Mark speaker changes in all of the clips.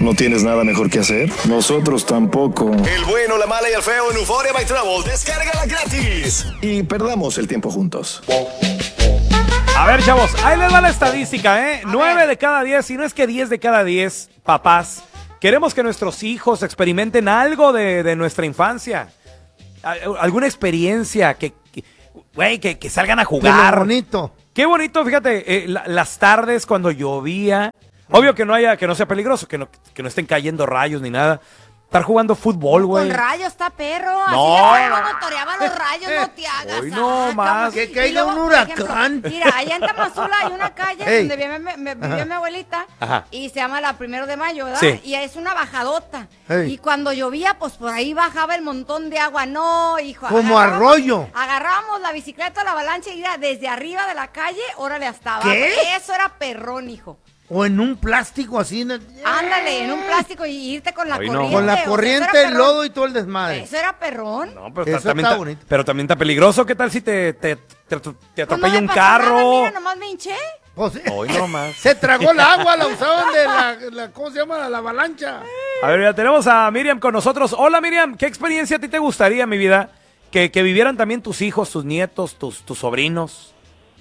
Speaker 1: ¿No tienes nada mejor que hacer? Nosotros tampoco.
Speaker 2: El bueno, la mala y el feo en Euphoria by Travel. Descárgala gratis.
Speaker 1: Y perdamos el tiempo juntos.
Speaker 3: A ver, chavos, ahí les va la estadística, ¿eh? 9 de cada 10, si no es que 10 de cada 10 papás queremos que nuestros hijos experimenten algo de nuestra infancia. Alguna experiencia que salgan a jugar.
Speaker 4: Qué bonito.
Speaker 3: Qué bonito, fíjate, las tardes cuando llovía. Obvio que no sea peligroso, que no estén cayendo rayos ni nada. Estar jugando fútbol, güey.
Speaker 5: Con rayos está perro.
Speaker 3: No.
Speaker 5: Así cuando toreaba los rayos, no te hagas.
Speaker 3: Hoy no más.
Speaker 4: Que caiga un huracán.
Speaker 5: Mira, allá en Tamazula hay una calle
Speaker 4: Ey.
Speaker 5: donde vivió mi abuelita.
Speaker 3: Ajá.
Speaker 5: Y se llama la 1 de Mayo, ¿verdad?
Speaker 3: Sí.
Speaker 5: Y es una bajadota.
Speaker 4: Ey.
Speaker 5: Y cuando llovía, pues por ahí bajaba el montón de agua. No, hijo.
Speaker 4: Como arroyo.
Speaker 5: Agarrábamos la bicicleta, la avalancha y iba desde arriba de la calle, órale hasta abajo.
Speaker 4: ¿Qué?
Speaker 5: Eso era perrón, hijo.
Speaker 4: O en un plástico así.
Speaker 5: Ándale, en un plástico y irte con la
Speaker 3: Ay, no.
Speaker 5: corriente.
Speaker 4: Con
Speaker 5: o
Speaker 4: la
Speaker 5: sea,
Speaker 4: corriente,
Speaker 5: eso era
Speaker 4: el
Speaker 5: perrón.
Speaker 4: lodo y todo el desmadre.
Speaker 5: Eso era perrón.
Speaker 3: No, pero
Speaker 4: Eso
Speaker 3: también
Speaker 4: está bonito.
Speaker 3: pero también está peligroso. ¿Qué tal si te
Speaker 5: Pues no
Speaker 3: atropella
Speaker 5: me
Speaker 3: un
Speaker 5: pasó nada,
Speaker 3: carro?
Speaker 5: mira, nomás me hinché.
Speaker 4: Pues,
Speaker 3: Hoy no más.
Speaker 4: se tragó el agua, la usaban de la ¿cómo se llama? La avalancha.
Speaker 3: A ver, ya tenemos a Miriam con nosotros. Hola, Miriam, ¿qué experiencia a ti te gustaría, mi vida? Que vivieran también tus hijos, tus nietos, tus sobrinos.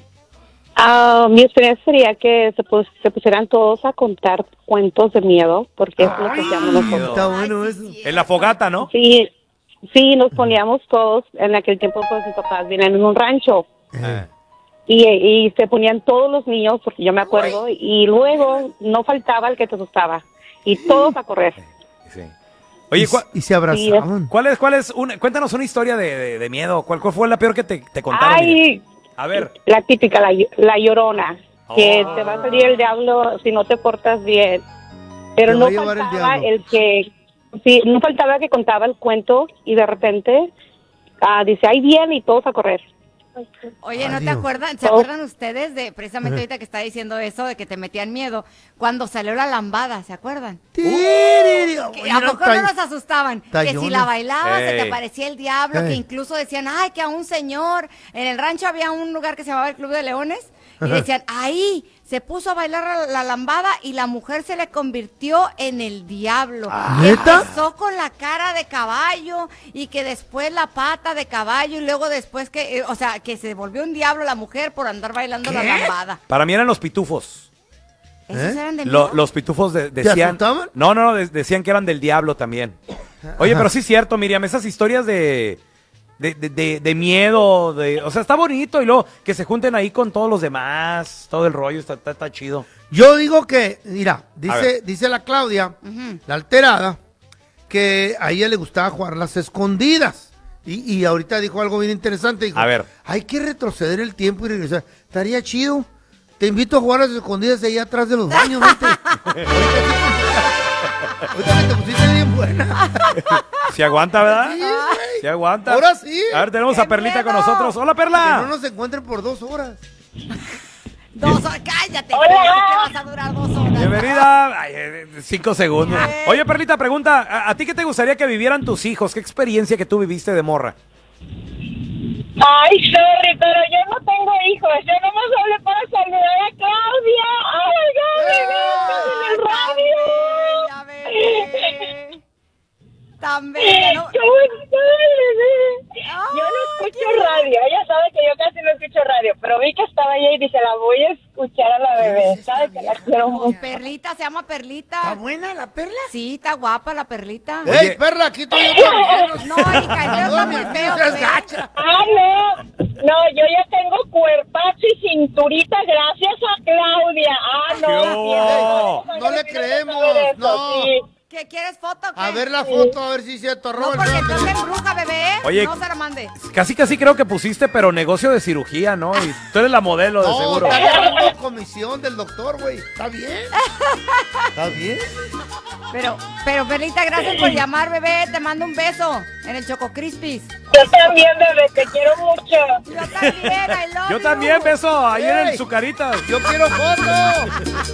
Speaker 6: Mi experiencia sería que se pusieran todos a contar cuentos de miedo, porque es lo que hacíamos nosotros.
Speaker 4: Está bueno
Speaker 5: Ay,
Speaker 4: eso.
Speaker 5: sí,
Speaker 3: En la fogata, ¿no?
Speaker 6: Sí, nos poníamos todos, en aquel tiempo pues mis papás vivían en un rancho,
Speaker 3: Ah.
Speaker 6: y se ponían todos los niños, porque yo me acuerdo, y luego no faltaba el que te asustaba, y todos a correr.
Speaker 3: Sí. Oye,
Speaker 4: Y se abrazaban.
Speaker 3: cuéntanos una historia de miedo. ¿Cuál fue la peor que te contaron? Miriam?
Speaker 6: Ay,
Speaker 3: A ver.
Speaker 6: la típica, la llorona, que
Speaker 3: Oh.
Speaker 6: te va a salir el diablo si no te portas bien. Pero
Speaker 4: Te
Speaker 6: no
Speaker 4: va a llevar el
Speaker 6: faltaba
Speaker 4: diablo.
Speaker 6: no faltaba que contaba el cuento y de repente dice, ahí viene y todos a correr.
Speaker 5: Oye, ¿no te
Speaker 4: Adiós.
Speaker 5: acuerdan? ¿Se acuerdan ustedes de precisamente ahorita que está diciendo eso de que te metían miedo? Cuando salió la lambada, ¿se acuerdan?
Speaker 4: Tiriri.
Speaker 5: Que ¿a poco no nos asustaban? Que si
Speaker 4: tallones.
Speaker 5: la bailabas se te
Speaker 3: Ey.
Speaker 5: aparecía el diablo, que
Speaker 4: Ey.
Speaker 5: incluso decían, ay, que a un señor, en el rancho había un lugar que se llamaba el Club de Leones, y decían, ahí se puso a bailar la lambada y la mujer se le convirtió en el diablo. Y
Speaker 4: ¿Neta?
Speaker 5: empezó con la cara de caballo y que después la pata de caballo y luego después que, o sea, que se volvió un diablo la mujer por andar bailando la lambada.
Speaker 3: Para mí eran los pitufos.
Speaker 5: ¿Esos
Speaker 4: ¿Eh?
Speaker 5: eran de miedo?
Speaker 3: Los pitufos decían...
Speaker 4: asustaban?
Speaker 3: No, decían que eran del diablo también. Oye, pero sí es cierto, Miriam, esas historias de miedo, o sea, está bonito y luego que se junten ahí con todos los demás, todo el rollo, está chido.
Speaker 4: Yo digo que, mira,
Speaker 3: A ver.
Speaker 4: dice la Claudia, la alterada, que a ella le gustaba jugar las escondidas. Y ahorita dijo algo bien interesante. Dijo,
Speaker 3: A ver.
Speaker 4: hay que retroceder el tiempo y regresar. Estaría chido. Te invito a jugar a las escondidas allá atrás de los baños, ¿viste? Ahorita que te pusiste bien buena.
Speaker 3: ¿Se aguanta, verdad?
Speaker 4: Sí, güey.
Speaker 3: ¿Se aguanta?
Speaker 4: Ahora sí.
Speaker 3: A ver, tenemos a
Speaker 5: ¡Qué
Speaker 3: Perlita con
Speaker 5: miedo!
Speaker 3: nosotros. ¡Hola,
Speaker 4: Que
Speaker 3: Perla!
Speaker 4: no nos encuentren por 2 horas.
Speaker 5: 2 horas, cállate.
Speaker 6: Hola.
Speaker 5: ¿Qué vas a durar 2 horas?
Speaker 3: Bienvenida. Ay, 5 segundos. Oye, Perlita, pregunta, ¿a ti qué te gustaría que vivieran tus hijos? ¿Qué experiencia que tú viviste de morra?
Speaker 6: Ay, sorry, pero yo no tengo hijos, yo nomás hablé para saludar a Claudia. ¡Ay, en el radio!
Speaker 5: Ya bebé. Tan bella, ¿no?
Speaker 6: ¿Cómo estás? Yo no escucho radio, ella sabe que yo casi no escucho radio, pero vi que estaba ella y dije, la voy a escuchar a la bebé, ¿sabes? Que la quiero mucho.
Speaker 5: Perlita, se llama Perlita.
Speaker 4: ¿Está buena la perla?
Speaker 5: Sí, está guapa la Perlita.
Speaker 3: Oye.
Speaker 4: ¡Ey, perla! Aquí estoy yo también.
Speaker 5: No, hija, el dedo está muy feo.
Speaker 4: seas
Speaker 5: bebé.
Speaker 4: gacha.
Speaker 6: No, yo ya tengo cuerpazo y cinturita gracias a Claudia.
Speaker 3: ¡Qué
Speaker 4: No le creemos, no.
Speaker 6: Sí.
Speaker 5: ¿Qué quieres foto o qué?
Speaker 4: A ver la foto, a ver si es cierto.
Speaker 5: No,
Speaker 4: Roba el
Speaker 5: porque
Speaker 4: dedo.
Speaker 5: entonces embruja, bebé.
Speaker 3: Oye.
Speaker 5: No se la mande.
Speaker 3: Casi creo que pusiste, pero negocio de cirugía, ¿no? Y tú eres la modelo, de
Speaker 4: No,
Speaker 3: seguro.
Speaker 4: está agarrando comisión del doctor, güey. ¿Está bien? ¿Está bien?
Speaker 5: Pero Perlita, gracias por llamar, bebé. Te mando un beso en el Choco Crispis.
Speaker 6: Yo también, bebé, te quiero mucho.
Speaker 5: Yo también, I love
Speaker 3: Yo
Speaker 5: you.
Speaker 3: también, beso, ahí en
Speaker 4: Ey.
Speaker 3: el Zucaritas.
Speaker 4: Yo quiero foto.